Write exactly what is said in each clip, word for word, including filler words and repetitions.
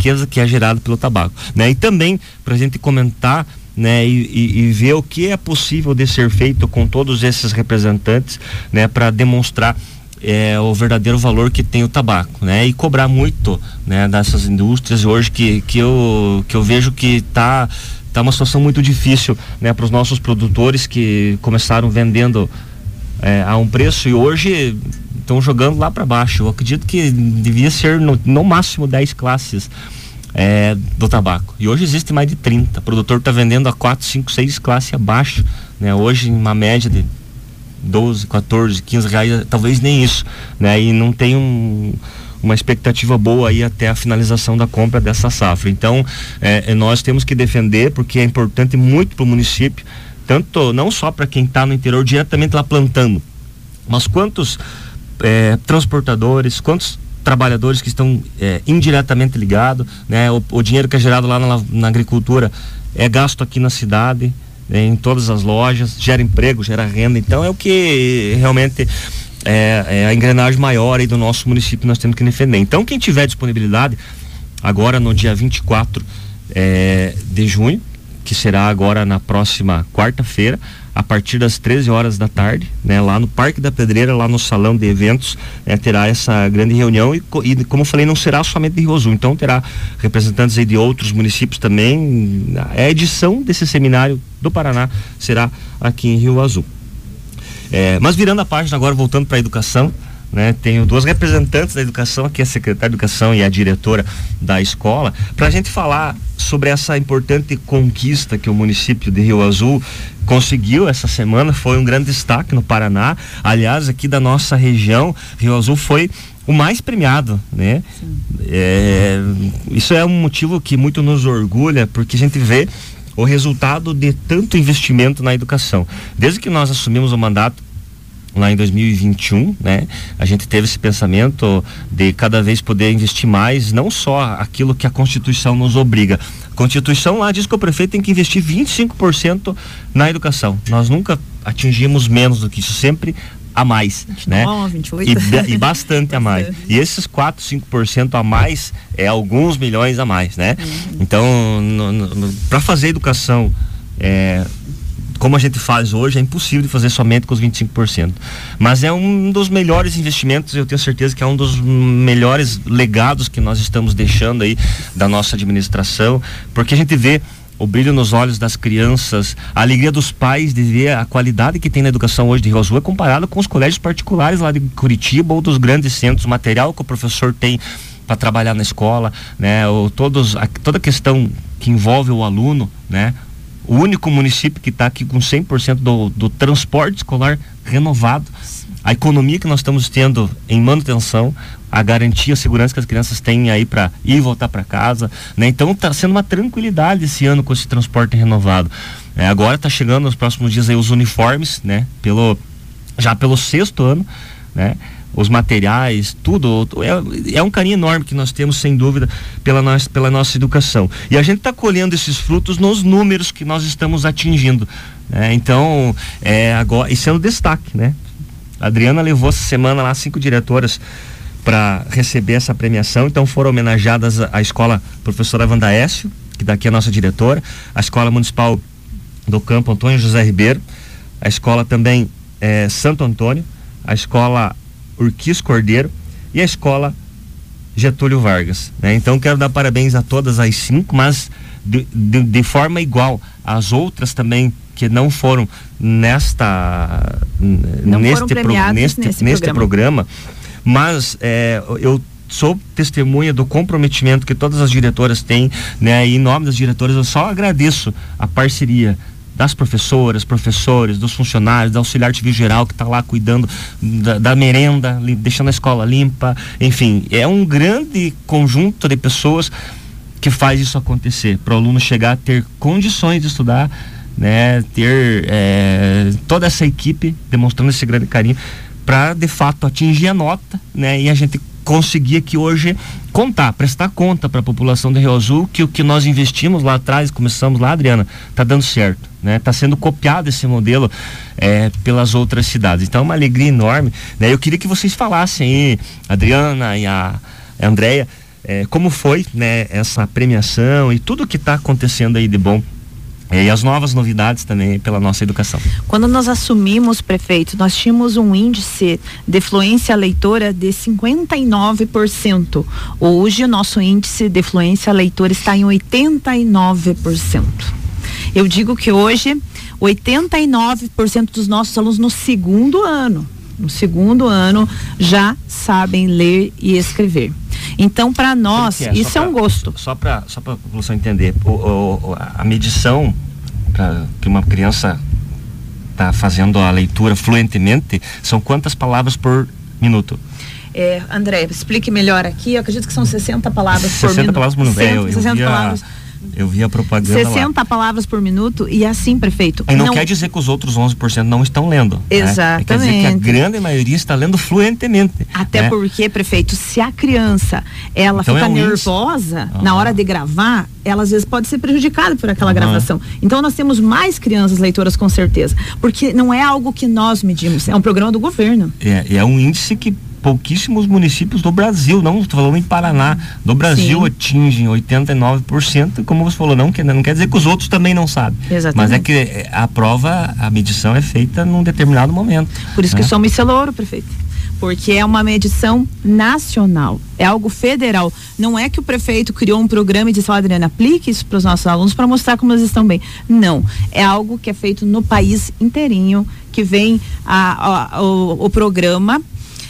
riqueza que é gerada pelo tabaco, né? E também para a gente comentar, né, e, e, e ver o que é possível de ser feito com todos esses representantes, né, para demonstrar é, o verdadeiro valor que tem o tabaco, né, e cobrar muito, né, dessas indústrias hoje que, que, eu, que eu vejo que tá, tá uma situação muito difícil, né, para os nossos produtores que começaram vendendo é, a um preço e hoje estão jogando lá para baixo. Eu acredito que devia ser no, no máximo dez classes É, do tabaco. E hoje existe mais de trinta. O produtor está vendendo a quatro, cinco, seis classes abaixo, né? Hoje, em uma média de doze, quatorze, quinze reais, talvez nem isso, né? E não tem um, uma expectativa boa aí até a finalização da compra dessa safra. Então, é, nós temos que defender, porque é importante muito para o município, tanto não só para quem está no interior diretamente lá plantando, mas quantos é, transportadores, quantos trabalhadores que estão é, indiretamente ligados, né? O, o dinheiro que é gerado lá na, na agricultura é gasto aqui na cidade, né? Em todas as lojas, gera emprego, gera renda. Então é o que realmente é, é a engrenagem maior aí do nosso município que nós temos que defender. Então quem tiver disponibilidade agora no dia vinte e quatro é, de junho, que será agora na próxima quarta-feira, a partir das treze horas da tarde, né, lá no Parque da Pedreira, lá no salão de eventos, né, terá essa grande reunião e, e, como eu falei, não será somente de Rio Azul, então terá representantes aí de outros municípios também. A edição desse seminário do Paraná será aqui em Rio Azul. É, mas virando a página agora, voltando para a educação, né, tenho duas representantes da educação, aqui a secretária de educação e a diretora da escola, para a gente falar sobre essa importante conquista que o município de Rio Azul conseguiu essa semana. Foi um grande destaque no Paraná. Aliás, aqui da nossa região, Rio Azul foi o mais premiado, né? É, isso é um motivo que muito nos orgulha, porque a gente vê o resultado de tanto investimento na educação. Desde que nós assumimos o mandato lá em dois mil e vinte e um, né? A gente teve esse pensamento de cada vez poder investir mais, não só aquilo que a Constituição nos obriga. A Constituição lá diz que o prefeito tem que investir vinte e cinco por cento na educação. Nós nunca atingimos menos do que isso, sempre a mais, vinte e nove, né? vinte e oito. E, e bastante a mais. E esses quatro, cinco por cento a mais é alguns milhões a mais, né? Uhum. Então, para fazer educação é, como a gente faz hoje, é impossível de fazer somente com os vinte e cinco por cento. Mas é um dos melhores investimentos, eu tenho certeza que é um dos melhores legados que nós estamos deixando aí da nossa administração, porque a gente vê o brilho nos olhos das crianças, a alegria dos pais de ver a qualidade que tem na educação hoje de Rio Azul é comparada com os colégios particulares lá de Curitiba ou dos grandes centros, o material que o professor tem para trabalhar na escola, né? Ou todos, a, toda a questão que envolve o aluno, né? O único município que está aqui com cem por cento do, do transporte escolar renovado, a economia que nós estamos tendo em manutenção, a garantia, a segurança que as crianças têm aí para ir e voltar para casa, né? Então está sendo uma tranquilidade esse ano com esse transporte renovado. É, agora está chegando nos próximos dias aí os uniformes, né? Pelo, já pelo sexto ano, né? Os materiais, tudo, é, é um carinho enorme que nós temos, sem dúvida, pela nossa, pela nossa educação. E a gente está colhendo esses frutos nos números que nós estamos atingindo, né? Então, é, agora, isso é um destaque, né? A Adriana levou essa semana lá cinco diretoras para receber essa premiação, então foram homenageadas a, a escola professora Wanda Écio, que daqui é a nossa diretora, a escola municipal do Campo Antônio José Ribeiro, a escola também é, Santo Antônio, a escola Urquiz Cordeiro e a escola Getúlio Vargas, né? Então quero dar parabéns a todas as cinco, mas de, de, de forma igual às outras também que não foram nesta não neste, foram pro, neste, neste programa, programa mas é, eu sou testemunha do comprometimento que todas as diretoras têm, né? E em nome das diretoras eu só agradeço a parceria das professoras, professores, dos funcionários, da auxiliar civil geral que está lá cuidando da, da merenda, li, deixando a escola limpa, enfim, é um grande conjunto de pessoas que faz isso acontecer, para o aluno chegar a ter condições de estudar, né, ter é, toda essa equipe demonstrando esse grande carinho para de fato atingir a nota, né, e a gente conseguir aqui hoje contar, prestar conta para a população de Rio Azul que o que nós investimos lá atrás, começamos lá, Adriana, tá dando certo, né? Tá sendo copiado esse modelo é, pelas outras cidades. Então é uma alegria enorme, né? Eu queria que vocês falassem aí, Adriana e a, a Andréia, é, como foi, né, essa premiação e tudo que está acontecendo aí de bom. E as novas novidades também pela nossa educação. Quando nós assumimos, prefeito, nós tínhamos um índice de fluência leitora de cinquenta e nove por cento. Hoje o nosso índice de fluência leitora está em oitenta e nove por cento. Eu digo que hoje oitenta e nove por cento dos nossos alunos no segundo ano, no segundo ano já sabem ler e escrever. Então, para nós, é? isso pra, é um gosto. Só para só para a população entender, o, o, a medição para que uma criança está fazendo a leitura fluentemente são quantas palavras por minuto? É, André, explique melhor aqui. Eu acredito que são sessenta palavras por minuto. sessenta palavras por minuto. É, eu, sessenta eu via, palavras. Eu vi a propaganda sessenta lá. palavras por minuto e assim, prefeito. E não, não quer dizer que os outros onze por cento não estão lendo. Exatamente. Né? Quer dizer que a grande maioria está lendo fluentemente. Até né? porque, prefeito, se a criança ela então fica é um nervosa uhum. na hora de gravar, ela às vezes pode ser prejudicada por aquela uhum. gravação. Então nós temos mais crianças leitoras com certeza, porque não é algo que nós medimos, é um programa do governo. É, é um índice que pouquíssimos municípios do Brasil, não estou falando em Paraná, do Brasil Sim. atingem oitenta e nove por cento, como você falou, não, não quer dizer que os outros também não sabem. Exatamente. Mas é que a prova, a medição é feita num determinado momento. Por isso né? que somos Celouro, prefeito. Porque é uma medição nacional, é algo federal. Não é que o prefeito criou um programa e disse, ó, Adriana, aplique isso para os nossos alunos para mostrar como eles estão bem. Não, é algo que é feito no país inteirinho, que vem a, a, o, o programa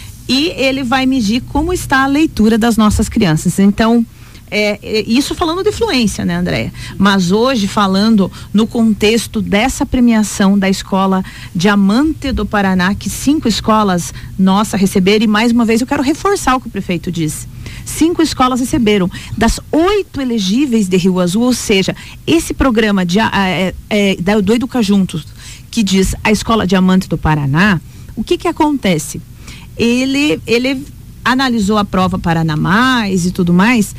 e ele vai medir como está a leitura das nossas crianças. Então, é, é, isso falando de fluência, né, Andréia? Mas hoje falando no contexto dessa premiação da Escola Diamante do Paraná, que cinco escolas nossa receberam, e mais uma vez eu quero reforçar o que o prefeito disse. Cinco escolas receberam das oito elegíveis de Rio Azul, ou seja, esse programa de, é, é, do Educa Juntos, que diz a Escola Diamante do Paraná, o que que acontece? Ele, ele analisou a prova Paraná Mais e tudo mais,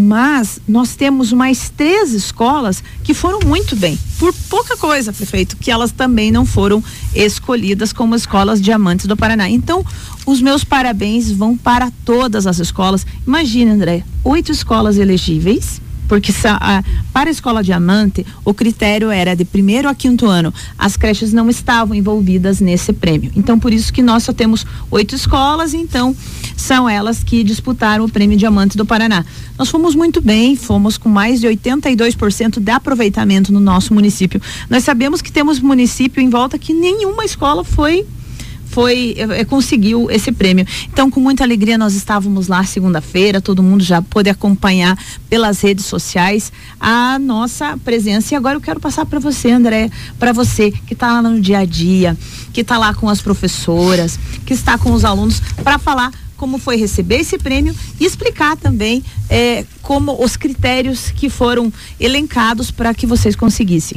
mas nós temos mais três escolas que foram muito bem, por pouca coisa, prefeito, que elas também não foram escolhidas como escolas Diamantes do Paraná. Então, os meus parabéns vão para todas as escolas. Imagina, André, oito escolas elegíveis, porque a, para a Escola Diamante, o critério era de primeiro a quinto ano. As creches não estavam envolvidas nesse prêmio. Então, por isso que nós só temos oito escolas, então são elas que disputaram o prêmio Diamante do Paraná. Nós fomos muito bem, fomos com mais de oitenta e dois por cento de aproveitamento no nosso município. Nós sabemos que temos município em volta que nenhuma escola foi foi, é, conseguiu esse prêmio. Então, com muita alegria, nós estávamos lá segunda-feira, todo mundo já pôde acompanhar pelas redes sociais a nossa presença. E agora eu quero passar para você, André, para você que está lá no dia a dia, que está lá com as professoras, que está com os alunos, para falar como foi receber esse prêmio e explicar também é, como os critérios que foram elencados para que vocês conseguissem.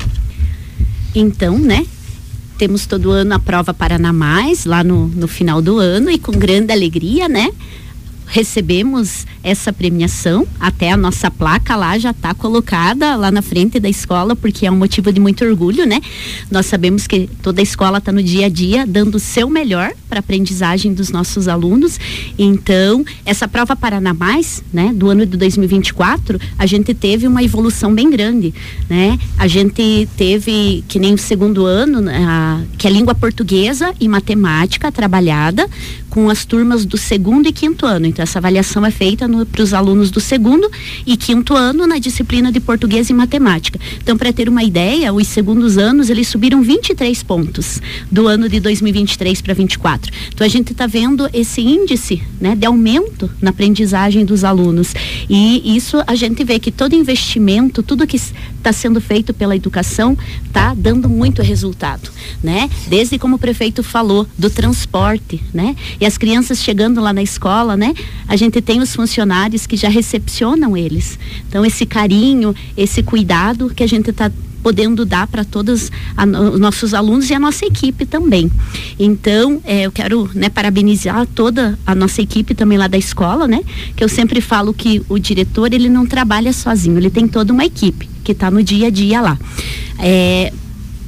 Então, né? Temos todo ano a prova Paraná Mais, lá no, no final do ano, e com grande alegria, né? Recebemos essa premiação, até a nossa placa lá já está colocada lá na frente da escola, porque é um motivo de muito orgulho, né? Nós sabemos que toda a escola está no dia a dia dando o seu melhor para a aprendizagem dos nossos alunos. Então, essa prova Paraná Mais, né, do ano de dois mil e vinte e quatro, a gente teve uma evolução bem grande, né? A gente teve, que nem o segundo ano, a, que é língua portuguesa e matemática trabalhada com as turmas do segundo e quinto ano. Então, essa avaliação é feita para os alunos do segundo e quinto ano na disciplina de português e matemática. Então, para ter uma ideia, os segundos anos, eles subiram vinte e três pontos do ano de dois mil e vinte e três para vinte e quatro. Então, a gente está vendo esse índice, né, de aumento na aprendizagem dos alunos. E isso a gente vê que todo investimento, tudo que está sendo feito pela educação, está dando muito resultado, né? Desde como o prefeito falou, do transporte, né? E as crianças chegando lá na escola, né? A gente tem os funcionários que já recepcionam eles. Então, esse carinho, esse cuidado que a gente está podendo dar para todos a, os nossos alunos e a nossa equipe também. Então, é, eu quero, né, parabenizar toda a nossa equipe também lá da escola, né? Que eu sempre falo que o diretor, ele não trabalha sozinho, ele tem toda uma equipe que está no dia a dia lá. É,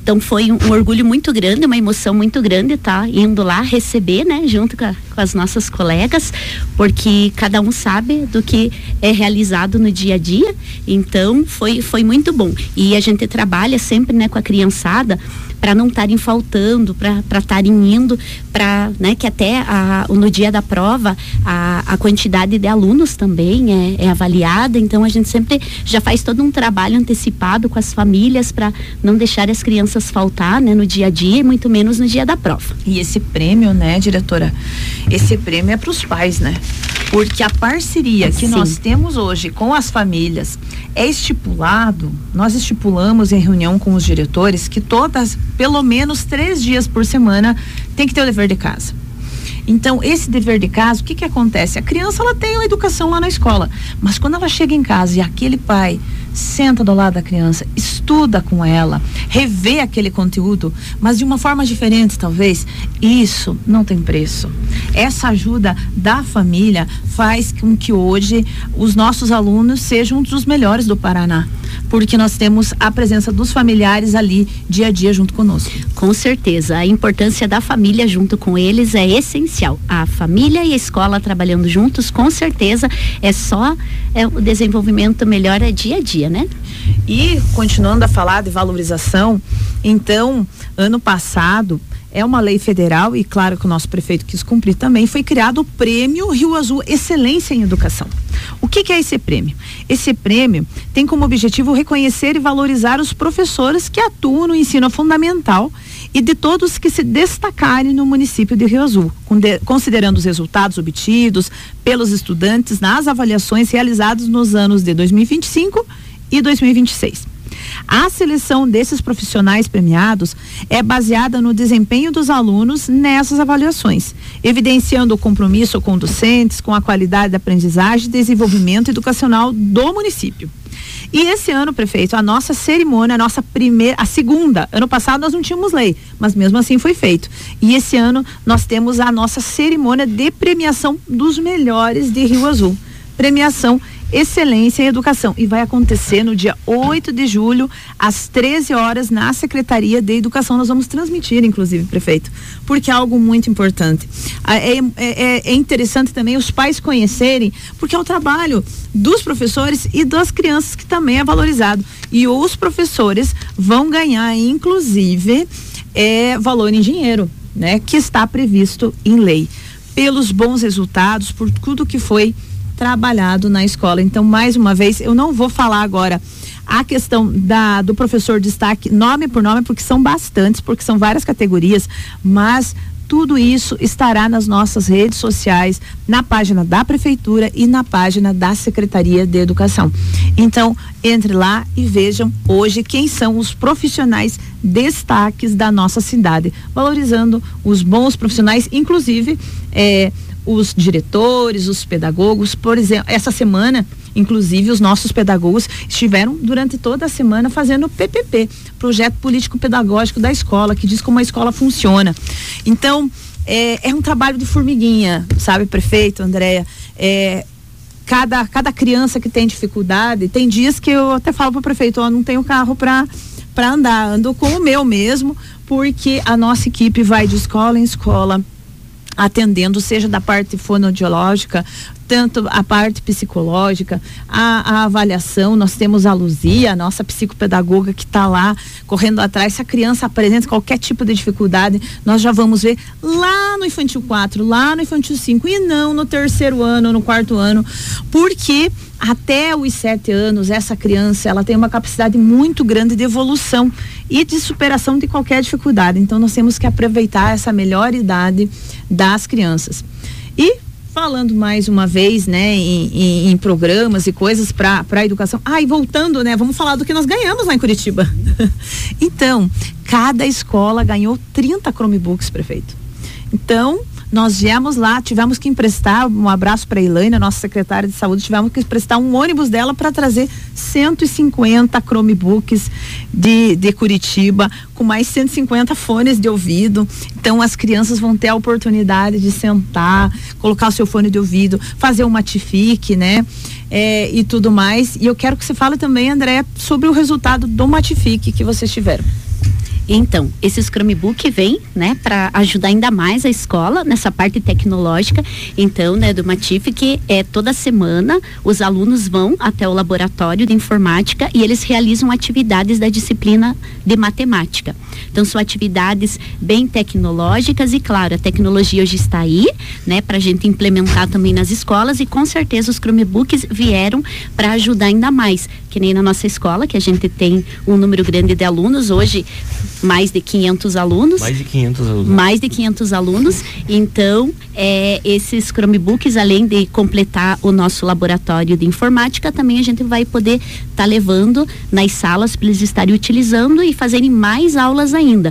Então foi um, um orgulho muito grande, uma emoção muito grande, tá? Indo lá receber, né? Junto com, a, com as nossas colegas, porque cada um sabe do que é realizado no dia a dia. Então foi, foi muito bom. E a gente trabalha sempre, né, com a criançada, para não estarem faltando, para estarem indo, para, né, que até a, no dia da prova a, a quantidade de alunos também é, é avaliada, então a gente sempre já faz todo um trabalho antecipado com as famílias para não deixar as crianças faltar, né, no dia a dia e muito menos no dia da prova. E esse prêmio, né, diretora, esse prêmio é para os pais, né? Porque a parceria que Sim. nós temos hoje com as famílias é estipulado, nós estipulamos em reunião com os diretores que todas, pelo menos três dias por semana, tem que ter o dever de casa. Então, esse dever de casa, o que que acontece? A criança, ela tem uma educação lá na escola, mas quando ela chega em casa e aquele pai senta do lado da criança, estuda com ela, revê aquele conteúdo, mas de uma forma diferente, talvez, isso não tem preço. Essa ajuda da família faz com que hoje os nossos alunos sejam um dos melhores do Paraná, porque nós temos a presença dos familiares ali dia a dia junto conosco. Com certeza, a importância da família junto com eles é essencial. A família e a escola trabalhando juntos, com certeza, é só é, o desenvolvimento melhor é dia a dia, né? E continuando a falar de valorização, então, ano passado, é uma lei federal e claro que o nosso prefeito quis cumprir também, foi criado o Prêmio Rio Azul Excelência em Educação. O que que é esse prêmio? Esse prêmio tem como objetivo reconhecer e valorizar os professores que atuam no ensino fundamental e de todos que se destacarem no município de Rio Azul, considerando os resultados obtidos pelos estudantes nas avaliações realizadas nos anos de dois mil e vinte e cinco e dois mil e vinte e seis. A seleção desses profissionais premiados é baseada no desempenho dos alunos nessas avaliações, evidenciando o compromisso com docentes, com a qualidade da aprendizagem e desenvolvimento educacional do município. E esse ano, prefeito, a nossa cerimônia, a nossa primeira, a segunda, ano passado nós não tínhamos lei, mas mesmo assim foi feito. E esse ano nós temos a nossa cerimônia de premiação dos melhores de Rio Azul. Premiação Excelência em Educação, e vai acontecer no dia oito de julho às treze horas na Secretaria de Educação. Nós vamos transmitir, inclusive, prefeito, porque é algo muito importante. É, é, é interessante também os pais conhecerem, porque é o trabalho dos professores e das crianças que também é valorizado, e os professores vão ganhar, inclusive, é, valor em dinheiro, né, que está previsto em lei, pelos bons resultados, por tudo que foi trabalhado na escola. Então, mais uma vez, eu não vou falar agora a questão da, do professor destaque nome por nome, porque são bastantes, porque são várias categorias, mas tudo isso estará nas nossas redes sociais, na página da Prefeitura e na página da Secretaria de Educação. Então, entre lá e vejam hoje quem são os profissionais destaques da nossa cidade, valorizando os bons profissionais, inclusive, é, os diretores, os pedagogos. Por exemplo, essa semana, inclusive, os nossos pedagogos estiveram durante toda a semana fazendo o P P P, Projeto Político Pedagógico da Escola, que diz como a escola funciona. Então, é, é um trabalho de formiguinha, sabe, prefeito, Andréia? É, cada, cada criança que tem dificuldade, tem dias que eu até falo para o prefeito, ó, não tenho carro para para andar, ando com o meu mesmo, porque a nossa equipe vai de escola em escola, atendendo, seja da parte fonoaudiológica, tanto a parte psicológica, a, a avaliação. Nós temos a Luzia, a nossa psicopedagoga, que está lá correndo atrás. Se a criança apresenta qualquer tipo de dificuldade, nós já vamos ver lá no infantil quatro, lá no infantil cinco, e não no terceiro ano, no quarto ano, porque até os sete anos, essa criança, ela tem uma capacidade muito grande de evolução e de superação de qualquer dificuldade. Então, nós temos que aproveitar essa melhor idade das crianças. E falando mais uma vez, né, em, em, em programas e coisas para a educação. Ah, e voltando, né, vamos falar do que nós ganhamos lá em Curitiba. Então, cada escola ganhou trinta Chromebooks, prefeito. Então, nós viemos lá, tivemos que emprestar, um abraço para a Elaine, nossa secretária de saúde, tivemos que emprestar um ônibus dela para trazer cento e cinquenta Chromebooks de, de Curitiba, com mais cento e cinquenta fones de ouvido. Então, as crianças vão ter a oportunidade de sentar, colocar o seu fone de ouvido, fazer uma Matific, né? É, e tudo mais. E eu quero que você fale também, André, sobre o resultado do Matific que vocês tiveram. Então, esse Chromebook vem, né, para ajudar ainda mais a escola nessa parte tecnológica. Então, né, do Matif, que é toda semana os alunos vão até o laboratório de informática e eles realizam atividades da disciplina de matemática. Então, são atividades bem tecnológicas e, claro, a tecnologia hoje está aí, né, para a gente implementar também nas escolas, e com certeza os Chromebooks vieram para ajudar ainda mais, que nem na nossa escola, que a gente tem um número grande de alunos hoje, mais de quinhentos alunos. Mais de quinhentos alunos. Mais de quinhentos alunos. Então, é, esses Chromebooks, além de completar o nosso laboratório de informática, também a gente vai poder estar tá levando nas salas para eles estarem utilizando e fazerem mais aulas ainda.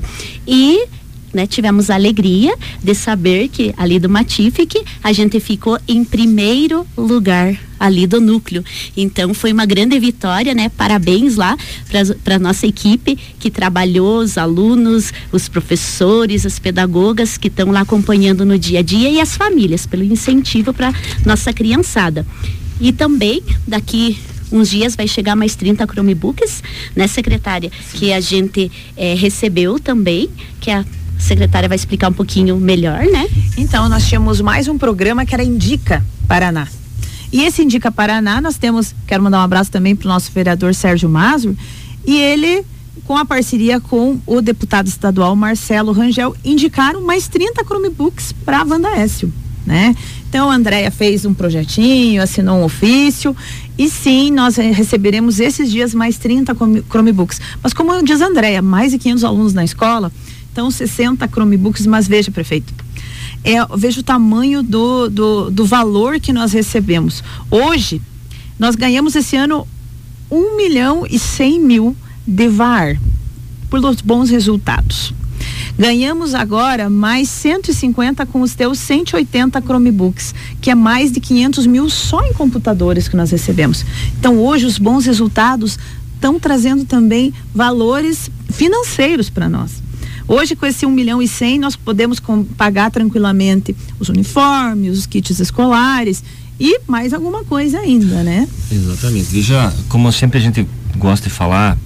E né, tivemos a alegria de saber que ali do Matif a gente ficou em primeiro lugar ali do núcleo. Então foi uma grande vitória, né? Parabéns lá para nossa equipe que trabalhou, os alunos, os professores, as pedagogas que estão lá acompanhando no dia a dia, e as famílias pelo incentivo para nossa criançada. E também daqui uns dias vai chegar mais trinta Chromebooks, né, secretária? Sim. Que a gente eh, recebeu também, que a secretária vai explicar um pouquinho melhor, né? Então, nós tínhamos mais um programa que era Indica Paraná. E esse Indica Paraná, nós temos, quero mandar um abraço também para o nosso vereador Sérgio Mazur, e ele, com a parceria com o deputado estadual Marcelo Rangel, indicaram mais trinta Chromebooks para a Wanda Écio, né? Então, a Andréia fez um projetinho, assinou um ofício, e sim, nós receberemos esses dias mais trinta Chromebooks. Mas como diz a Andréia, mais de quinhentos alunos na escola, então sessenta Chromebooks, mas veja, prefeito, é, veja o tamanho do, do, do valor que nós recebemos. Hoje, nós ganhamos esse ano um milhão e cem mil de V A R, por os bons resultados. Ganhamos agora mais cento e cinquenta com os teus cento e oitenta Chromebooks, que é mais de quinhentos mil só em computadores que nós recebemos. Então, hoje, os bons resultados estão trazendo também valores financeiros para nós. Hoje, com esse um milhão e cem, nós podemos com, pagar tranquilamente os uniformes, os kits escolares e mais alguma coisa ainda, né? Exatamente. Veja, como sempre a gente gosta de falar,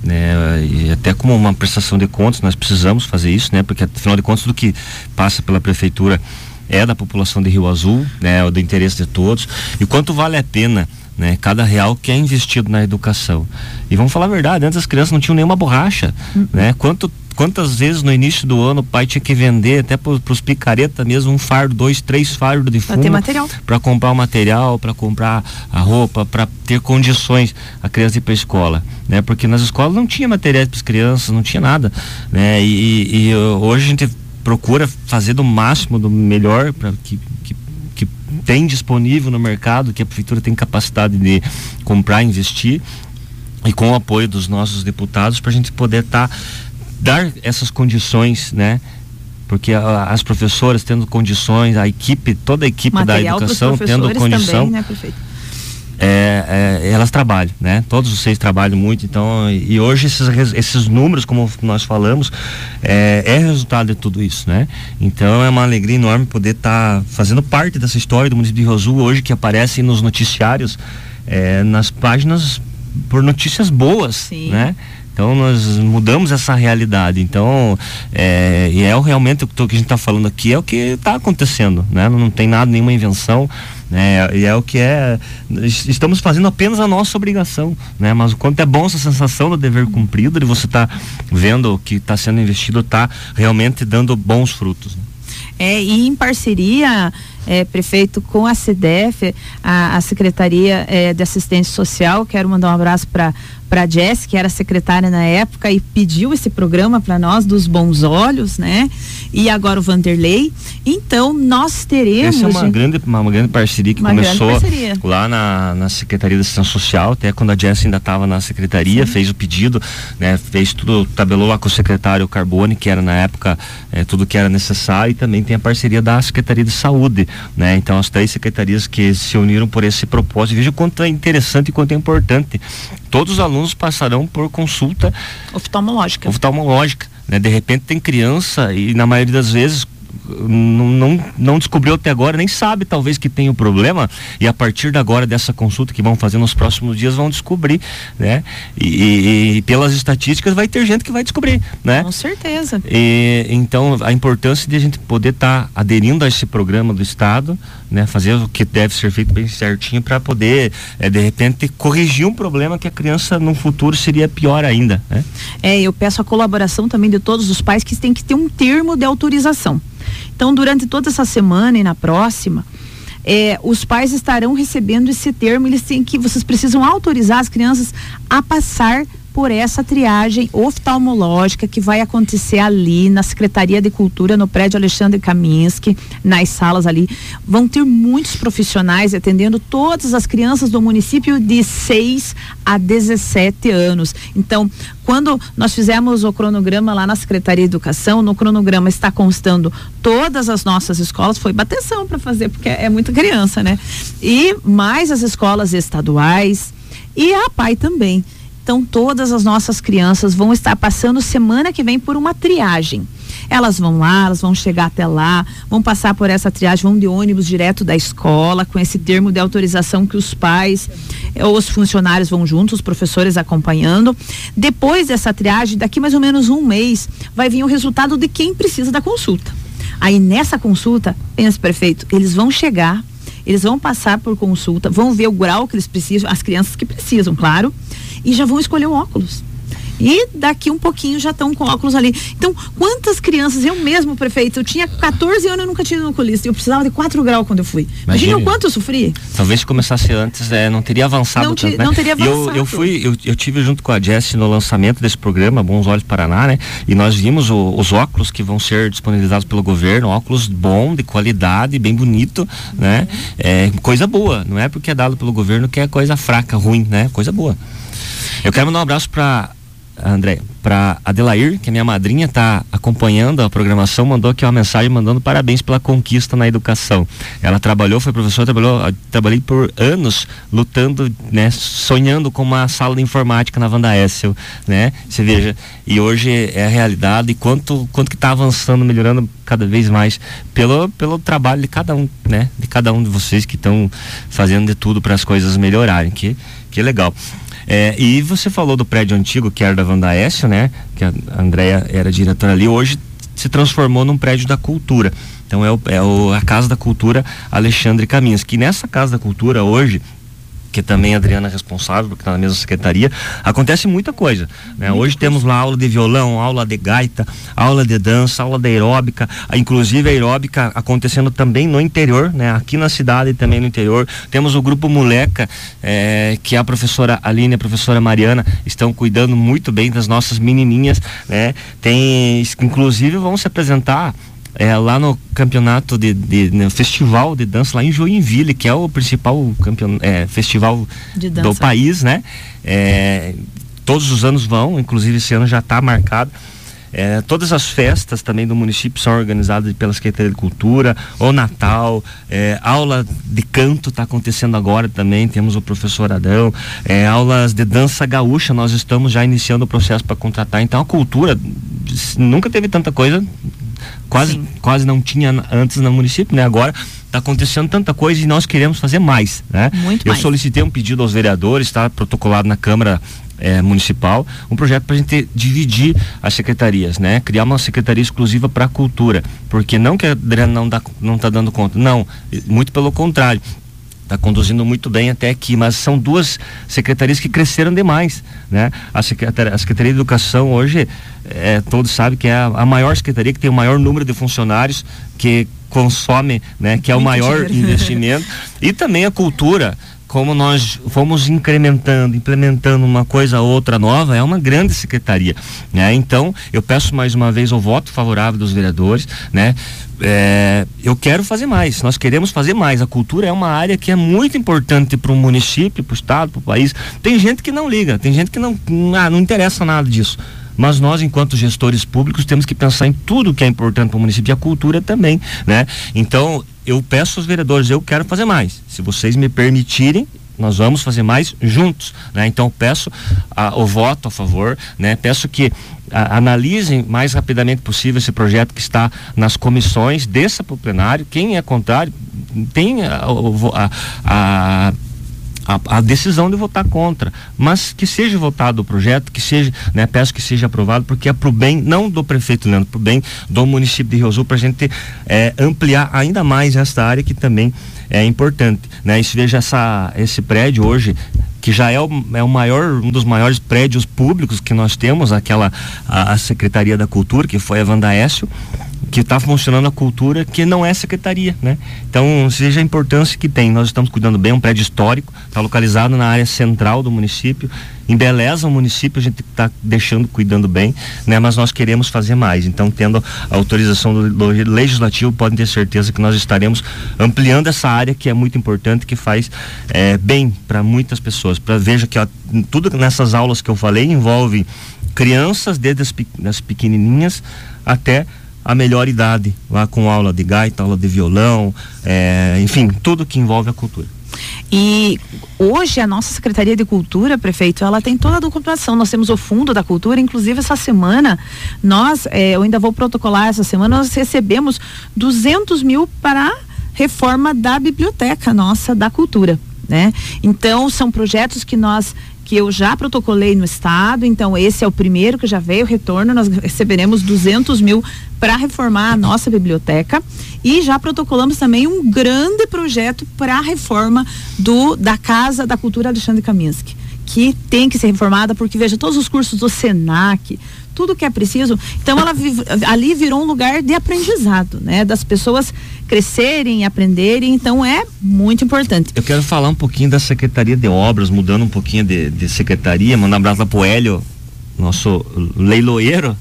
né, e até como uma prestação de contas, nós precisamos fazer isso, né? Porque afinal de contas, tudo que passa pela prefeitura é da população de Rio Azul, né? É do interesse de todos. E quanto vale a pena, né, cada real que é investido na educação. E vamos falar a verdade, antes as crianças não tinham nenhuma borracha, uhum. né? Quanto Quantas vezes no início do ano o pai tinha que vender até para os picareta mesmo um fardo, dois, três fardos de fumo para comprar o material, para comprar a roupa, para ter condições a criança ir para a escola, né? Porque nas escolas não tinha materiais para as crianças, não tinha nada, né? E, e hoje a gente procura fazer do máximo, do melhor para que, que que tem disponível no mercado, que a prefeitura tem capacidade de comprar, investir, e com o apoio dos nossos deputados para a gente poder estar tá dar essas condições, né? Porque a, as professoras tendo condições, a equipe, toda a equipe material da educação tendo condição, também, né, prefeito? É, é, elas trabalham, né? Todos vocês trabalham muito, então, e hoje esses, esses números, como nós falamos, é, é resultado de tudo isso, né? Então é uma alegria enorme poder estar tá fazendo parte dessa história do município de Rio Azul hoje, que aparece nos noticiários, é, nas páginas por notícias boas, Sim. né? Então nós mudamos essa realidade. Então é, e é realmente o que a gente está falando aqui é o que está acontecendo, né? Não tem nada, nenhuma invenção, né? E é o que é, estamos fazendo apenas a nossa obrigação, né? Mas o quanto é bom essa sensação do dever cumprido, de você estar tá vendo o que está sendo investido, está realmente dando bons frutos, né? É, e em parceria, é, prefeito, com a SEDEF, a, a Secretaria é, de Assistência Social, quero mandar um abraço para para a Jess, que era secretária na época e pediu esse programa para nós, dos Bons Olhos, né? E agora o Vanderlei. Então, nós teremos... Essa é uma, gente, grande, uma, uma grande parceria que começou parceria. lá na, na Secretaria de Assistência Social, até quando a Jess ainda estava na Secretaria, Sim. fez o pedido, né? Fez tudo, tabelou lá com o secretário Carbone, que era na época é, tudo que era necessário, e também tem a parceria da Secretaria de Saúde, né? Então, as três secretarias que se uniram por esse propósito. Veja o quanto é interessante e quanto é importante. Todos os alunos passarão por consulta oftalmológica. oftalmológica, né? De repente tem criança, e na maioria das vezes não, não, não descobriu até agora, nem sabe talvez que tem o problema, e a partir de agora dessa consulta que vão fazer nos próximos dias vão descobrir, né? E, e, e pelas estatísticas vai ter gente que vai descobrir, né? Com certeza. E, então a importância de a gente poder estar tá aderindo a esse programa do Estado, né? Fazer o que deve ser feito bem certinho para poder, é, de repente, corrigir um problema que a criança no futuro seria pior ainda, né? É, eu peço a colaboração também de todos os pais que têm que ter um termo de autorização. Então, durante toda essa semana e na próxima, é, os pais estarão recebendo esse termo, eles têm que, vocês precisam autorizar as crianças a passar por essa triagem oftalmológica que vai acontecer ali na Secretaria de Cultura, no prédio Alexandre Kaminski, nas salas ali. Vão ter muitos profissionais atendendo todas as crianças do município de seis a dezessete anos. Então, quando nós fizemos o cronograma lá na Secretaria de Educação, no cronograma está constando todas as nossas escolas, foi bateção para fazer, porque é muita criança, né? E mais as escolas estaduais e a APAI também. Então, todas as nossas crianças vão estar passando semana que vem por uma triagem. Elas vão lá, elas vão chegar até lá, vão passar por essa triagem, vão de ônibus direto da escola, com esse termo de autorização que os pais ou os funcionários vão juntos, os professores acompanhando. Depois dessa triagem, daqui mais ou menos um mês, vai vir o resultado de quem precisa da consulta. Aí, nessa consulta, pensa, prefeito, eles vão chegar, eles vão passar por consulta, vão ver o grau que eles precisam, as crianças que precisam, claro, e já vão escolher o óculos. E daqui um pouquinho já estão com óculos ali. Então, quantas crianças, eu mesmo, prefeito, eu tinha quatorze anos e eu nunca tinha ido no oculista. Eu precisava de quatro graus quando eu fui. Imagina o quanto eu sofri. Talvez se começasse antes, é, não teria avançado não tanto, te, né? Não teria avançado. Eu, eu fui, eu, eu tive junto com a Jessie no lançamento desse programa, Bons Olhos Paraná, né? E nós vimos o, os óculos que vão ser disponibilizados pelo governo, óculos bom, de qualidade, bem bonito, uhum. né? É coisa boa, não é porque é dado pelo governo que é coisa fraca, ruim, né? Coisa boa. Eu quero mandar um abraço para André, para Adelair, que é minha madrinha, está acompanhando a programação, mandou aqui uma mensagem mandando parabéns pela conquista na educação. Ela trabalhou, foi professora, trabalhou, trabalhei por anos lutando, né, sonhando com uma sala de informática na Wanda Essel, né? Você veja, e hoje é a realidade, e quanto, quanto que está avançando, melhorando cada vez mais pelo, pelo trabalho de cada um, né? De cada um de vocês que estão fazendo de tudo para as coisas melhorarem, que, que legal. É, e você falou do prédio antigo que era da Wanda Essel, né? Que a Andréia era diretora ali, hoje se transformou num prédio da cultura. Então é, o, é o, a Casa da Cultura Alexandre Kaminski. E nessa Casa da Cultura hoje, que também a Adriana é responsável, porque está na mesma secretaria, acontece muita coisa, né? Hoje temos lá aula de violão, aula de gaita, aula de dança, aula de aeróbica, inclusive a aeróbica acontecendo também no interior, né? Aqui na cidade e também no interior. Temos o grupo Moleca, é, que a professora Aline e a professora Mariana estão cuidando muito bem das nossas menininhas, né? Tem, inclusive vão se apresentar É, lá no campeonato de, de no festival de dança lá em Joinville, que é o principal campeon, é, festival do país, né? É, todos os anos vão, inclusive esse ano já está marcado. É, todas as festas também do município são organizadas pela Secretaria de Cultura, o Natal, é, aula de canto está acontecendo agora também, temos o professor Adão, é, aulas de dança gaúcha, nós estamos já iniciando o processo para contratar. Então a cultura nunca teve tanta coisa, quase, quase não tinha antes no município, né? Agora está acontecendo tanta coisa e nós queremos fazer mais, né? Muito Eu mais. solicitei um pedido aos vereadores, está protocolado na Câmara É, municipal, um projeto para a gente dividir as secretarias, né? Criar uma secretaria exclusiva para a cultura, porque não que a Adriana não dá, não está dando conta, não, muito pelo contrário, está conduzindo muito bem até aqui, mas são duas secretarias que cresceram demais, né? A Secretaria, a Secretaria de Educação hoje, é, todos sabem que é a, a maior secretaria, que tem o maior número de funcionários, que consome, né? Que é o maior investimento, e também a cultura, como nós fomos incrementando, implementando uma coisa ou outra nova, é uma grande secretaria, né? Então, eu peço mais uma vez o voto favorável dos vereadores, né? É, eu quero fazer mais, nós queremos fazer mais. A cultura é uma área que é muito importante para o município, para o estado, para o país. Tem gente que não liga, tem gente que não, ah, não interessa nada disso. Mas nós, enquanto gestores públicos, temos que pensar em tudo que é importante para o município, e a cultura também, né? Então, eu peço aos vereadores, eu quero fazer mais. Se vocês me permitirem, nós vamos fazer mais juntos, né? Então peço a, o voto a favor, né? Peço que a, analisem mais rapidamente possível esse projeto que está nas comissões, desça para o plenário. Quem é contrário tem a, a, a A, a decisão de votar contra, mas que seja votado o projeto, que seja, né, peço que seja aprovado, porque é pro bem, não do prefeito Leandro, pro bem do município de Rio Azul, pra gente é, ampliar ainda mais essa área que também é importante, né? E se veja essa, esse prédio hoje, que já é o, é o maior, um dos maiores prédios públicos que nós temos, aquela, a, a Secretaria da Cultura, que foi a Wanda Écio, que está funcionando a cultura, que não é secretaria, né? Então, seja a importância que tem, nós estamos cuidando bem, um prédio histórico, está localizado na área central do município, embeleza o município, a gente está deixando, cuidando bem, né? Mas nós queremos fazer mais, então, tendo a autorização do, do legislativo, podem ter certeza que nós estaremos ampliando essa área que é muito importante, que faz é, bem para muitas pessoas. Para veja que ó, tudo nessas aulas que eu falei envolve crianças, desde as, as pequenininhas até a melhor idade, lá com aula de gaita, aula de violão, é, enfim, tudo que envolve a cultura. E hoje a nossa Secretaria de Cultura, prefeito, ela tem toda a documentação. Nós temos o Fundo da Cultura, inclusive essa semana nós, é, eu ainda vou protocolar essa semana, nós recebemos duzentos mil para a reforma da biblioteca nossa da cultura, né? Então são projetos que nós que eu já protocolei no estado, então esse é o primeiro que já veio, retorno, nós receberemos duzentos mil para reformar a nossa biblioteca e já protocolamos também um grande projeto para a reforma do, da Casa da Cultura Alexandre Kaminski, que tem que ser reformada, porque veja, todos os cursos do Senac, tudo que é preciso, então ela ali virou um lugar de aprendizado, né? Das pessoas crescerem, aprenderem, então é muito importante. Eu quero falar um pouquinho da Secretaria de Obras, mudando um pouquinho de, de secretaria, mandar um abraço lá pro Hélio, nosso leiloeiro,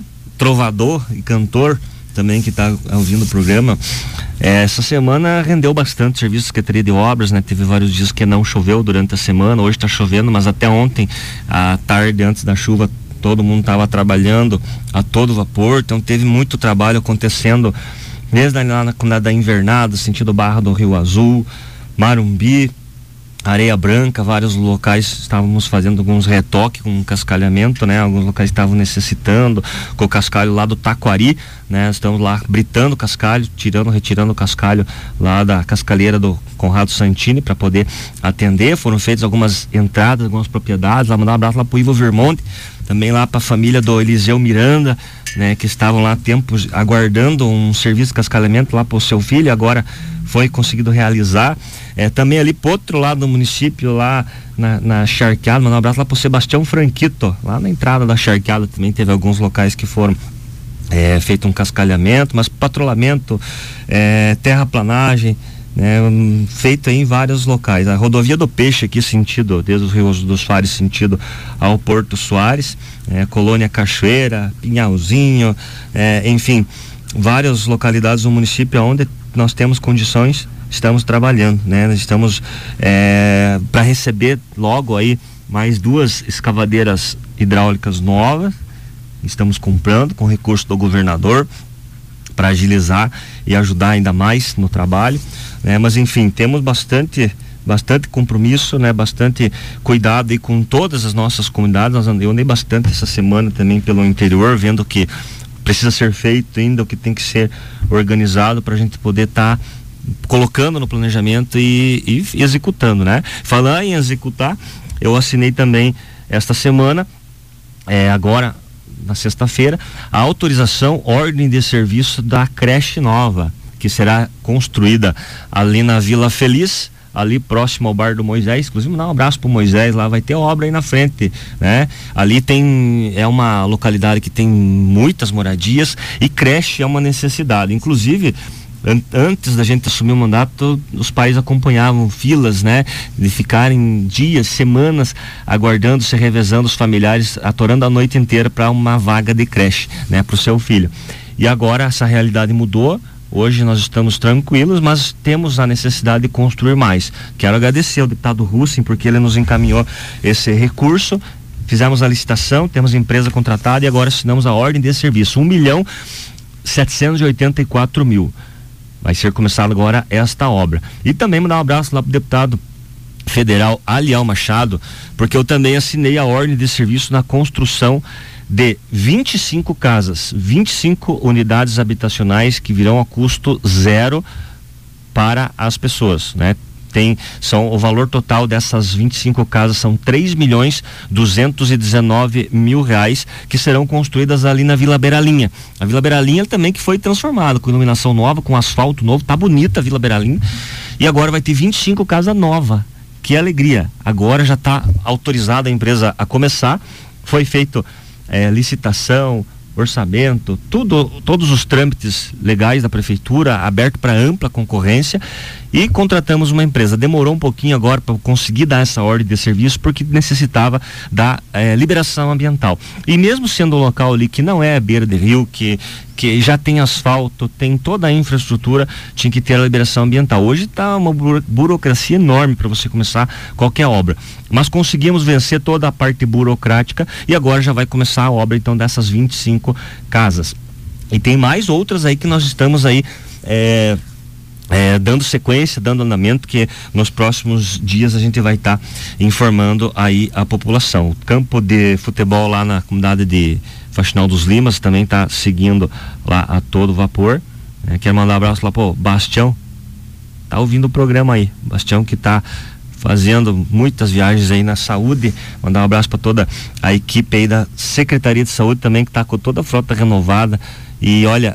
trovador e cantor também, que está ouvindo o programa. É, essa semana rendeu bastante serviço da Secretaria de Obras, né? Teve vários dias que não choveu durante a semana, hoje está chovendo, mas até ontem, à tarde, antes da chuva, todo mundo estava trabalhando a todo vapor, então teve muito trabalho acontecendo, desde lá na comunidade da Invernada, sentido Barra do Rio Azul, Marumbi, Areia Branca, vários locais estávamos fazendo alguns retoques com cascalhamento, né? Alguns locais estavam necessitando, com o cascalho lá do Taquari, né? Estamos lá britando o cascalho, tirando, retirando o cascalho lá da cascalheira do Conrado Santini para poder atender. Foram feitas algumas entradas, algumas propriedades, lá mandar um abraço lá pro Ivo Vermonte, também lá para a família do Eliseu Miranda, né? Que estavam lá tempos aguardando um serviço de cascalhamento lá para o seu filho, agora foi conseguido realizar. É, também ali pro outro lado do município, lá na, na Charqueada, mandar um abraço lá pro Sebastião Franquito, lá na entrada da Charqueada também teve alguns locais que foram é, feito um cascalhamento, mas patrulhamento, é, terraplanagem, né, um, feito em vários locais. A rodovia do Peixe aqui, sentido, desde os Rios dos Fares, sentido ao Porto Soares, é, Colônia Cachoeira, Pinhalzinho, é, enfim, várias localidades do município onde nós temos condições, estamos trabalhando, né? Nós estamos é, para receber logo aí mais duas escavadeiras hidráulicas novas, estamos comprando com recurso do governador para agilizar e ajudar ainda mais no trabalho, né? Mas enfim, temos bastante bastante compromisso, né? Bastante cuidado aí com todas as nossas comunidades. Eu andei bastante essa semana também pelo interior, vendo que precisa ser feito ainda, o que tem que ser organizado para a gente poder estar tá colocando no planejamento e, e executando, né? Falar em executar, eu assinei também esta semana, é, agora na sexta-feira, a autorização, ordem de serviço da creche nova, que será construída ali na Vila Feliz, ali próximo ao Bar do Moisés. Inclusive, dá um abraço pro Moisés, lá vai ter obra aí na frente, né? Ali tem, é uma localidade que tem muitas moradias e creche é uma necessidade. Inclusive, an- antes da gente assumir o mandato, os pais acompanhavam filas, né? De ficarem dias, semanas aguardando, se revezando, os familiares atorando a noite inteira para uma vaga de creche, né? Pro seu filho. E agora essa realidade mudou. Hoje nós estamos tranquilos, mas temos a necessidade de construir mais. Quero agradecer ao deputado Russen, porque ele nos encaminhou esse recurso. Fizemos a licitação, temos a empresa contratada e agora assinamos a ordem de serviço. um milhão setecentos e oitenta e quatro mil. Vai ser começada agora esta obra. E também mandar um abraço lá pro deputado federal Alial Machado, porque eu também assinei a ordem de serviço na construção de vinte e cinco casas, vinte e cinco unidades habitacionais que virão a custo zero para as pessoas, né? Tem, são, o valor total dessas vinte e cinco casas são três milhões duzentos e dezenove mil reais, que serão construídas ali na Vila Beiralinha. A Vila Beiralinha também que foi transformada, com iluminação nova, com asfalto novo, tá bonita a Vila Beiralinha, e agora vai ter vinte e cinco casas novas. Que alegria! Agora já está autorizada a empresa a começar, foi feito é, licitação, orçamento, tudo, todos os trâmites legais da prefeitura, aberto para ampla concorrência, e contratamos uma empresa. Demorou um pouquinho agora para conseguir dar essa ordem de serviço, porque necessitava da eh, liberação ambiental. E mesmo sendo um local ali que não é beira de rio, que que já tem asfalto, tem toda a infraestrutura, tinha que ter a liberação ambiental. Hoje está uma buro- burocracia enorme para você começar qualquer obra, mas conseguimos vencer toda a parte burocrática e agora já vai começar a obra então dessas vinte e cinco casas. E tem mais outras aí que nós estamos aí é, é, dando sequência, dando andamento, que nos próximos dias a gente vai estar tá informando aí a população. O campo de futebol lá na comunidade de Faxinal dos Limas também está seguindo lá a todo vapor. É, quero mandar um abraço lá pro Bastião, tá ouvindo o programa aí, Bastião, que tá fazendo muitas viagens aí na saúde. Mandar um abraço para toda a equipe aí da Secretaria de Saúde também, que tá com toda a frota renovada. E olha,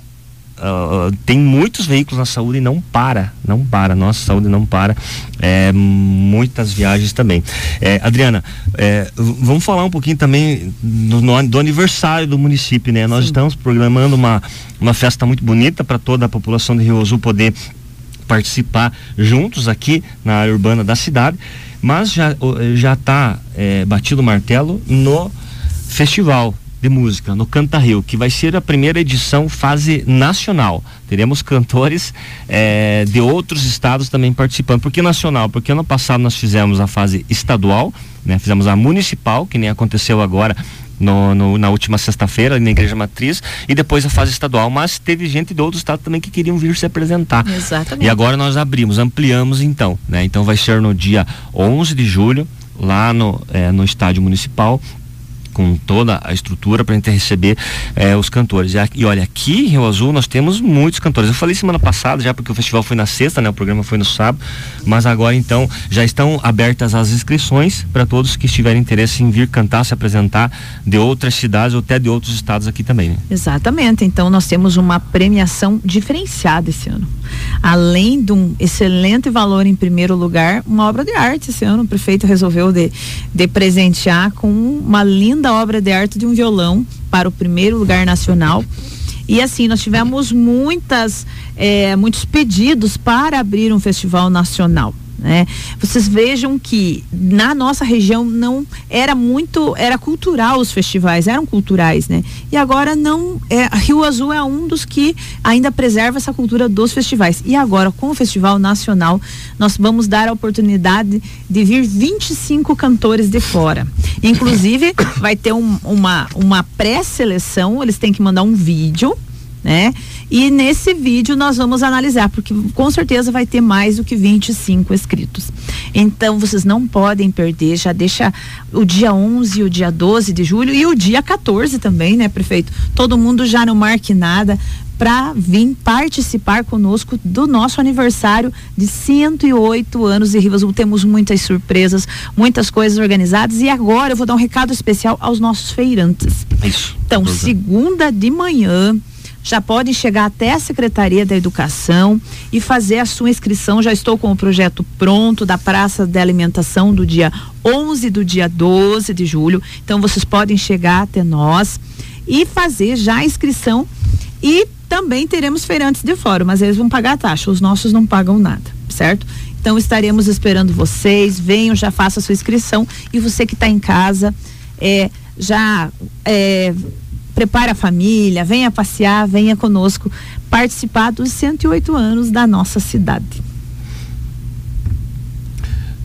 Uh, tem muitos veículos na saúde e não para, não para, nossa saúde não para, é, muitas viagens também. É, Adriana, é, vamos falar um pouquinho também do, no, do aniversário do município, né? Nós Sim. estamos programando uma, uma festa muito bonita para toda a população de Rio Azul poder participar juntos aqui na área urbana da cidade, mas já já está é, batido o martelo no festival de música, no Canta Rio, que vai ser a primeira edição fase nacional. Teremos cantores eh, de outros estados também participando. Por que nacional? Porque ano passado nós fizemos a fase estadual, né? Fizemos a municipal, que nem aconteceu agora no, no, na última sexta-feira na Igreja Matriz, e depois a fase estadual, mas teve gente de outros estados também que queriam vir se apresentar. Exatamente. E agora nós abrimos, ampliamos então, né? Então vai ser no dia onze de julho, lá no, eh, no estádio municipal, com toda a estrutura para a gente receber eh, os cantores. E, e olha, aqui em Rio Azul nós temos muitos cantores. Eu falei semana passada já, porque o festival foi na sexta, né? O programa foi no sábado, mas agora então já estão abertas as inscrições para todos que estiverem interesse em vir cantar, se apresentar de outras cidades ou até de outros estados aqui também, né? Exatamente, então nós temos uma premiação diferenciada esse ano. Além de um excelente valor em primeiro lugar, uma obra de arte esse ano. O prefeito resolveu de, de presentear com uma linda obra de arte de um violão para o primeiro lugar nacional. E assim, nós tivemos muitas, é, muitos pedidos para abrir um festival nacional, né? Vocês vejam que na nossa região não era muito, era cultural, os festivais eram culturais, né? E agora não, é, Rio Azul é um dos que ainda preserva essa cultura dos festivais. E agora com o Festival Nacional nós vamos dar a oportunidade de vir vinte e cinco cantores de fora. Inclusive vai ter um, uma, uma pré-seleção, eles têm que mandar um vídeo, né? E nesse vídeo nós vamos analisar, porque com certeza vai ter mais do que vinte e cinco inscritos. Então vocês não podem perder, já deixa o dia onze e o dia doze de julho e o dia quatorze também, né, prefeito? Todo mundo já não marque nada para vir participar conosco do nosso aniversário de cento e oito anos de Rio Azul. Temos muitas surpresas, muitas coisas organizadas, e agora eu vou dar um recado especial aos nossos feirantes. Isso. Então, segunda de manhã, já podem chegar até a Secretaria da Educação e fazer a sua inscrição. Já estou com o projeto pronto da Praça de Alimentação do dia onze do dia doze de julho. Então vocês podem chegar até nós e fazer já a inscrição, e também teremos feirantes de fora, mas eles vão pagar a taxa, os nossos não pagam nada, certo? Então estaremos esperando vocês, venham, já faça a sua inscrição, e você que está em casa, é, já é, prepare a família, venha passear, venha conosco participar dos cento e oito anos da nossa cidade.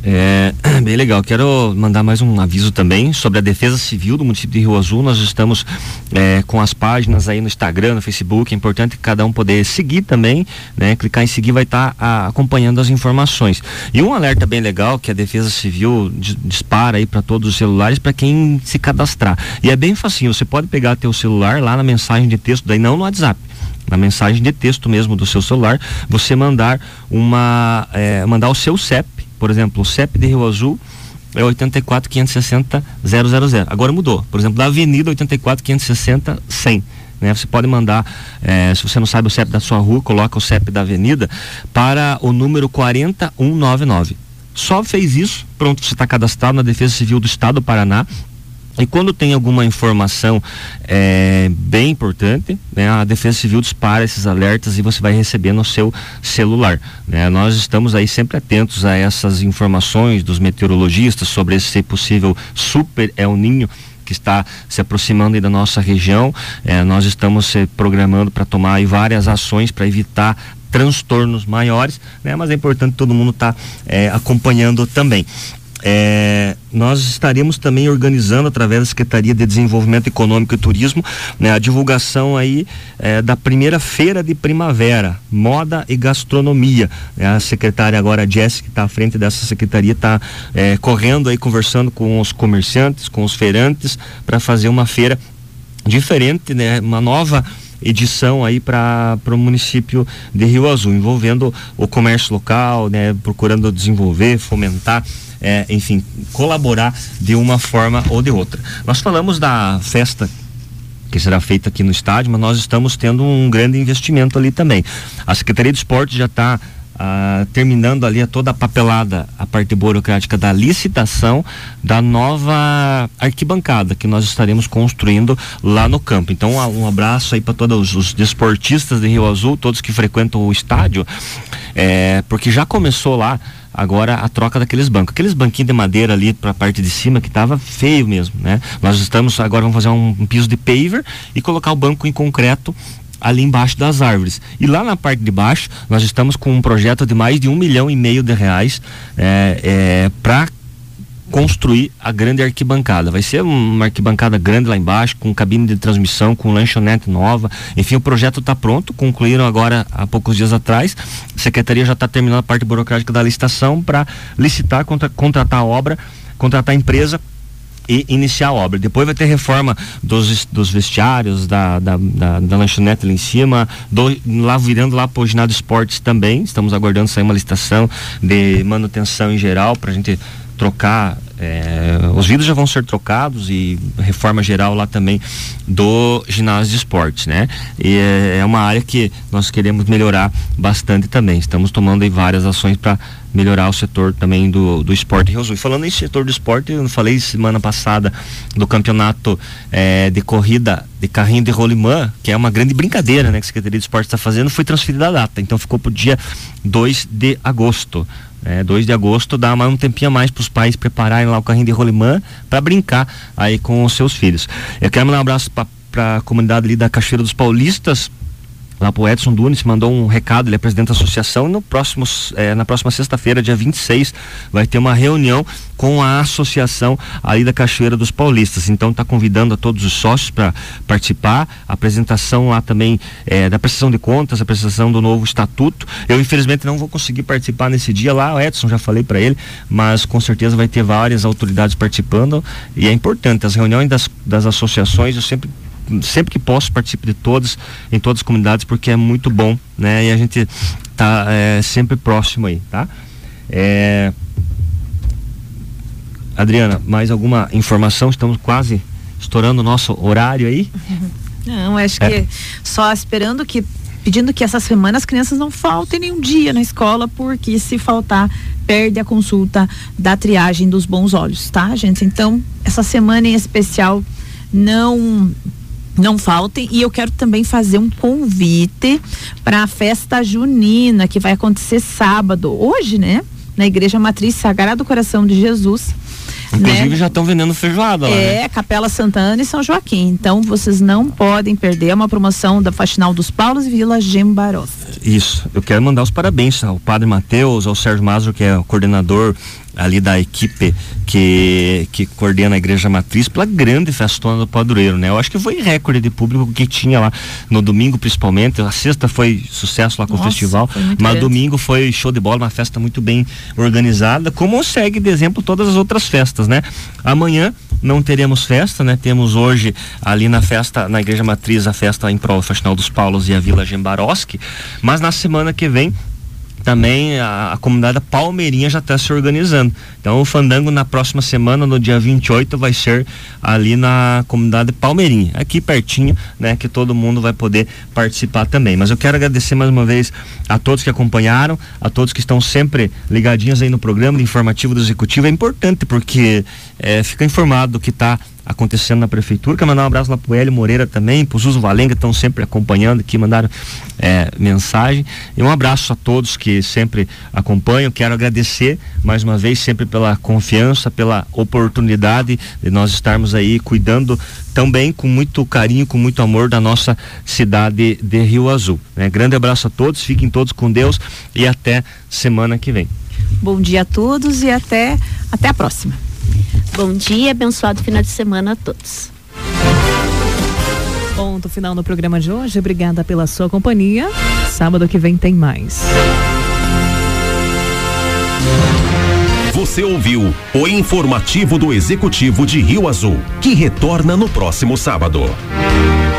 É, bem legal. Quero mandar mais um aviso também sobre a Defesa Civil do município de Rio Azul. Nós estamos é, com as páginas aí no Instagram, no Facebook. É importante cada um poder seguir também, né? Clicar em seguir vai estar tá, acompanhando as informações. E um alerta bem legal que a Defesa Civil dispara aí para todos os celulares para quem se cadastrar. E é bem facinho. Você pode pegar teu celular lá na mensagem de texto, daí não no WhatsApp. Na mensagem de texto mesmo do seu celular, você mandar uma é, mandar o seu C E P, por exemplo, o C E P de Rio Azul é oitenta e quatro, quinhentos e sessenta, zero zero zero. Agora mudou. Por exemplo, da Avenida oitenta e quatro, quinhentos e sessenta, cem. Né? Você pode mandar, é, se você não sabe o C E P da sua rua, coloca o C E P da avenida para o número quarenta e um noventa e nove. Só fez isso, pronto, você está cadastrado na Defesa Civil do Estado do Paraná. E quando tem alguma informação é, bem importante, né, a Defesa Civil dispara esses alertas e você vai receber no seu celular. Né? Nós estamos aí sempre atentos a essas informações dos meteorologistas sobre esse possível super El Niño que está se aproximando aí da nossa região. É, nós estamos se programando para tomar aí várias ações para evitar transtornos maiores, né? Mas é importante todo mundo estar tá, é, acompanhando também. É, nós estaremos também organizando através da Secretaria de Desenvolvimento Econômico e Turismo, né, a divulgação aí é, da primeira feira de primavera, moda e gastronomia. É, a secretária agora, a Jessica, que está à frente dessa secretaria, está é, correndo aí, conversando com os comerciantes, com os feirantes, para fazer uma feira diferente, né, uma nova edição aí para o município de Rio Azul, envolvendo o comércio local, né, procurando desenvolver, fomentar, é, enfim, colaborar de uma forma ou de outra. Nós falamos da festa que será feita aqui no estádio, mas nós estamos tendo um grande investimento ali também. A Secretaria de Esportes já está Ah, terminando ali a toda a papelada, a parte burocrática da licitação da nova arquibancada que nós estaremos construindo lá no campo. Então um abraço aí para todos os desportistas de Rio Azul, todos que frequentam o estádio, é, porque já começou lá agora a troca daqueles bancos, aqueles banquinhos de madeira ali para a parte de cima que estava feio mesmo, né? Nós estamos agora, vamos fazer um, um piso de paver e colocar o banco em concreto ali embaixo das árvores. E lá na parte de baixo, nós estamos com um projeto de mais de um milhão e meio de reais é, é, para construir a grande arquibancada. Vai ser uma arquibancada grande lá embaixo, com cabine de transmissão, com lanchonete nova. Enfim, o projeto está pronto, concluíram agora há poucos dias atrás. A Secretaria já está terminando a parte burocrática da licitação para licitar, contra, contratar a obra, contratar a empresa e iniciar a obra. Depois vai ter reforma dos, dos vestiários, da, da, da, da lanchonete lá em cima, do, lá virando lá para o ginásio de esportes também. Estamos aguardando sair uma licitação de manutenção em geral para a gente trocar, é, os vidros já vão ser trocados e reforma geral lá também do ginásio de esportes, né? E é, é uma área que nós queremos melhorar bastante também. Estamos tomando aí várias ações para melhorar o setor também do, do esporte em Rio Azul. E falando em setor do esporte, eu falei semana passada do campeonato é, de corrida de carrinho de rolimã, que é uma grande brincadeira, né, que a Secretaria de Esporte está fazendo, foi transferida a data, então ficou para o dia dois de agosto. É, dois de agosto dá mais um tempinho a mais para os pais prepararem lá o carrinho de rolimã para brincar aí com os seus filhos. Eu quero mandar um abraço para a comunidade ali da Cachoeira dos Paulistas, lá pro Edson Dunes, mandou um recado, ele é presidente da associação, e no próximo, é, na próxima sexta-feira, dia vinte e seis, vai ter uma reunião com a associação ali da Cachoeira dos Paulistas. Então está convidando a todos os sócios para participar, a apresentação lá também é, da prestação de contas, a apresentação do novo estatuto. Eu infelizmente não vou conseguir participar nesse dia lá, o Edson, já falei para ele, mas com certeza vai ter várias autoridades participando, e é importante, as reuniões das, das associações, eu sempre sempre que posso participo de todas, em todas as comunidades, porque é muito bom, né? E a gente tá é, sempre próximo aí, tá? É... Adriana, mais alguma informação? Estamos quase estourando o nosso horário aí? Não, acho é. que só esperando que, pedindo que essa semana as crianças não faltem nenhum dia na escola, porque se faltar, perde a consulta da triagem dos bons olhos, tá, gente? Então, essa semana em especial, não não faltem. E eu quero também fazer um convite para a festa junina que vai acontecer sábado, hoje, né? Na Igreja Matriz Sagrado do Coração de Jesus. Inclusive, né? Já estão vendendo feijoada lá, É, né? Capela Santana e São Joaquim. Então, vocês não podem perder. É uma promoção da Faxinal dos Paulos e Vila Gembarossa. Isso. Eu quero mandar os parabéns ao Padre Mateus, ao Sérgio Mazur, que é o coordenador ali da equipe que, que coordena a Igreja Matriz pela grande festona do Padroeiro, né? Eu acho que foi recorde de público que tinha lá no domingo, principalmente. A sexta foi sucesso lá com Nossa, o festival, mas grande. Domingo foi show de bola, uma festa muito bem organizada, como segue de exemplo todas as outras festas, né? Amanhã não teremos festa, né? Temos hoje ali na festa, na Igreja Matriz, a festa em prol do Faxinal dos Paulos e a Vila Gembaroski, mas na semana que vem também a, a comunidade Palmeirinha já está se organizando. Então o fandango na próxima semana, no dia vinte e oito, vai ser ali na comunidade Palmeirinha, aqui pertinho, né, que todo mundo vai poder participar também. Mas eu quero agradecer mais uma vez a todos que acompanharam, a todos que estão sempre ligadinhos aí no programa do Informativo do Executivo. É importante porque é, fica informado do que está acontecendo na prefeitura. Quero mandar um abraço lá pro Hélio Moreira também, pro Zuzo Valenga, estão sempre acompanhando aqui, mandaram é, mensagem, e um abraço a todos que sempre acompanham. Quero agradecer mais uma vez sempre pela confiança, pela oportunidade de nós estarmos aí cuidando também com muito carinho, com muito amor da nossa cidade de Rio Azul, né? Grande abraço a todos, fiquem todos com Deus e até semana que vem. Bom dia a todos e até, até a próxima. Bom dia, abençoado final de semana a todos. Ponto final no programa de hoje. Obrigada pela sua companhia. Sábado que vem tem mais. Você ouviu o Informativo do Executivo de Rio Azul, que retorna no próximo sábado.